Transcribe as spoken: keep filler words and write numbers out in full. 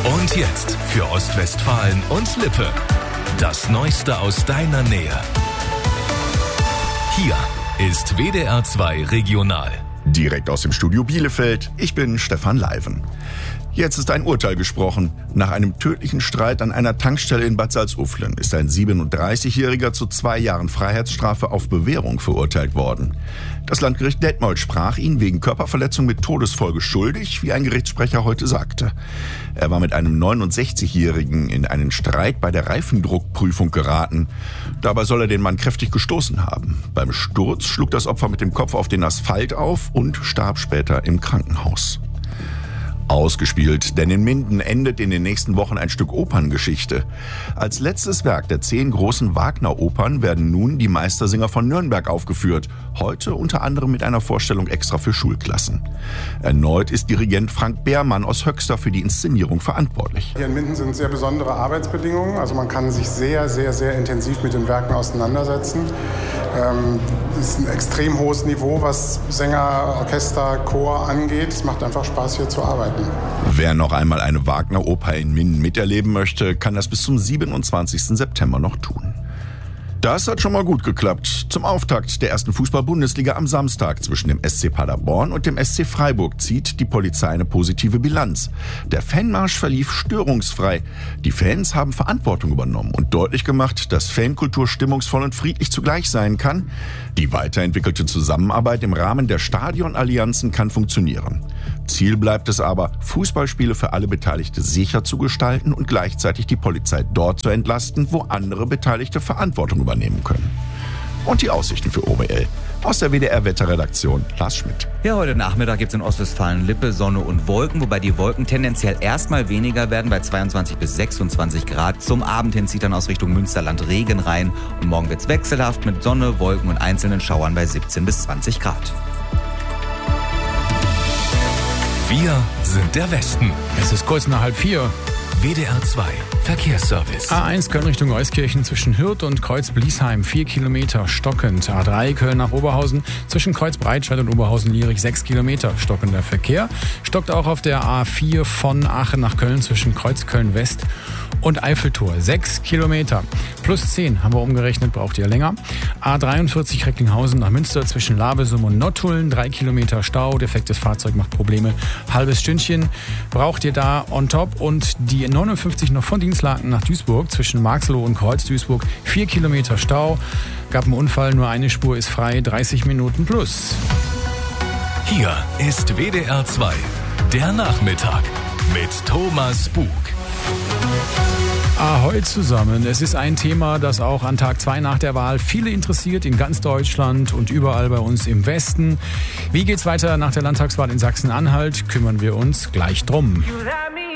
Und jetzt für Ostwestfalen und Lippe. Das Neueste aus deiner Nähe. Hier ist W D R zwei Regional. Direkt aus dem Studio Bielefeld. Ich bin Stefan Leiven. Jetzt ist ein Urteil gesprochen. Nach einem tödlichen Streit an einer Tankstelle in Bad Salzuflen ist ein siebenunddreißigjähriger zu zwei Jahren Freiheitsstrafe auf Bewährung verurteilt worden. Das Landgericht Detmold sprach ihn wegen Körperverletzung mit Todesfolge schuldig, wie ein Gerichtssprecher heute sagte. Er war mit einem neunundsechzigjährigen in einen Streit bei der Reifendruckprüfung geraten. Dabei soll er den Mann kräftig gestoßen haben. Beim Sturz schlug das Opfer mit dem Kopf auf den Asphalt auf und starb später im Krankenhaus. Ausgespielt, denn in Minden endet in den nächsten Wochen ein Stück Operngeschichte. Als letztes Werk der zehn großen Wagner-Opern werden nun die Meistersinger von Nürnberg aufgeführt. Heute unter anderem mit einer Vorstellung extra für Schulklassen. Erneut ist Dirigent Frank Beermann aus Höxter für die Inszenierung verantwortlich. Hier in Minden sind sehr besondere Arbeitsbedingungen. Also man kann sich sehr, sehr, sehr intensiv mit den Werken auseinandersetzen. Ähm, es ist ein extrem hohes Niveau, was Sänger, Orchester, Chor angeht. Es macht einfach Spaß, hier zu arbeiten. Wer noch einmal eine Wagner-Oper in Minden miterleben möchte, kann das bis zum siebenundzwanzigsten September noch tun. Das hat schon mal gut geklappt. Zum Auftakt der ersten Fußball-Bundesliga am Samstag zwischen dem S C Paderborn und dem S C Freiburg zieht die Polizei eine positive Bilanz. Der Fanmarsch verlief störungsfrei. Die Fans haben Verantwortung übernommen und deutlich gemacht, dass Fankultur stimmungsvoll und friedlich zugleich sein kann. Die weiterentwickelte Zusammenarbeit im Rahmen der Stadionallianzen kann funktionieren. Ziel bleibt es aber, Fußballspiele für alle Beteiligte sicher zu gestalten und gleichzeitig die Polizei dort zu entlasten, wo andere Beteiligte Verantwortung übernehmen können. Und die Aussichten für O W L. Aus der W D R-Wetterredaktion, Lars Schmidt. Ja, heute Nachmittag gibt es in Ostwestfalen-Lippe Sonne und Wolken, wobei die Wolken tendenziell erstmal weniger werden bei zweiundzwanzig bis sechsundzwanzig Grad. Zum Abend hin zieht dann aus Richtung Münsterland Regen rein und morgen wird es wechselhaft mit Sonne, Wolken und einzelnen Schauern bei siebzehn bis zwanzig Grad. Wir sind der Westen. Es ist kurz nach halb vier. W D R zwei Verkehrsservice. A eins Köln Richtung Euskirchen zwischen Hürth und Kreuz-Bliesheim vier Kilometer stockend. A drei Köln nach Oberhausen zwischen Kreuz-Breitscheid und Oberhausen-Lierich sechs Kilometer stockender Verkehr. Stockt auch auf der A vier von Aachen nach Köln zwischen Kreuz-Köln-West und Eiffeltor sechs Kilometer. Plus zehn haben wir umgerechnet, braucht ihr länger. A dreiundvierzig Recklinghausen nach Münster zwischen Lavesum und Nottuln drei Kilometer Stau. Defektes Fahrzeug macht Probleme. Halbes Stündchen braucht ihr da on top. Und die neunundfünfzig noch von Dienstlaken nach Duisburg zwischen Marxloh und Kreuz-Duisburg vier Kilometer Stau. Gab einen Unfall, nur eine Spur ist frei, dreißig Minuten plus. Hier ist W D R zwei, der Nachmittag mit Thomas Bug. Ahoi zusammen. Es ist ein Thema, das auch an Tag zwei nach der Wahl viele interessiert in ganz Deutschland und überall bei uns im Westen. Wie geht's weiter nach der Landtagswahl in Sachsen-Anhalt? Kümmern wir uns gleich drum.